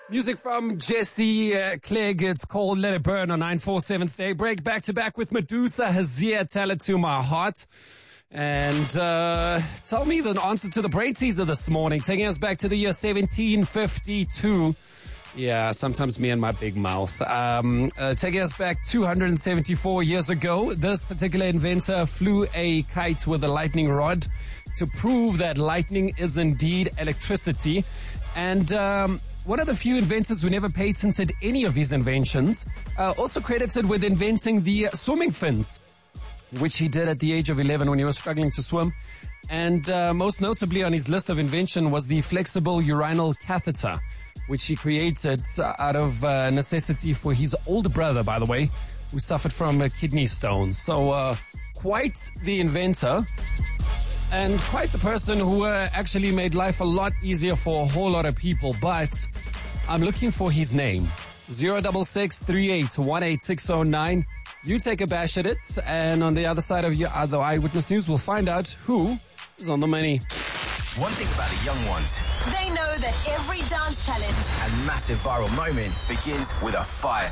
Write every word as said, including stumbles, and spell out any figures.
Music from Jesse uh, Clegg. It's called Let It Burn on nine four seven Stay Break. Back to back with Medusa, Hazia, Tell It To My Heart. And uh, tell me the answer to the brain teaser this morning, taking us back to the year seventeen fifty-two. Yeah, sometimes me and my big mouth. Um, uh, taking us back two hundred seventy-four years ago, this particular inventor flew a kite with a lightning rod to prove that lightning is indeed electricity. And um, one of the few inventors who never patented any of his inventions, uh, also credited with inventing the swimming fins, which he did at the age of eleven when he was struggling to swim. And uh, most notably on his list of invention was the flexible urinal catheter, which he created uh, out of uh, necessity for his older brother, by the way, who suffered from a kidney stone. So uh, quite the inventor. And quite the person who uh, actually made life a lot easier for a whole lot of people. But I'm looking for his name. zero six six three eight one eight six zero nine. You take a bash at it. And on the other side of your other Eyewitness News, we'll find out who is on the money. One thing about the young ones, they know that every dance challenge and massive viral moment begins with a fire